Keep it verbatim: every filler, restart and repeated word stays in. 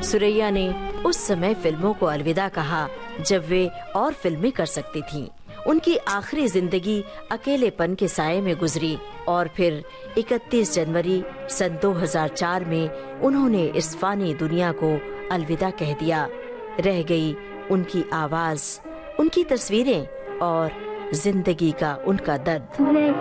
सुरैया ने उस समय फिल्मों को अलविदा कहा जब वे और फिल्में कर सकती थीं। उनकी आखिरी जिंदगी अकेलेपन के साये में गुजरी और फिर इकतीस जनवरी सन दो हज़ार चार में उन्होंने इस फानी दुनिया को अलविदा कह दिया। रह गई उनकी आवाज, उनकी तस्वीरें और जिंदगी का उनका दर्द।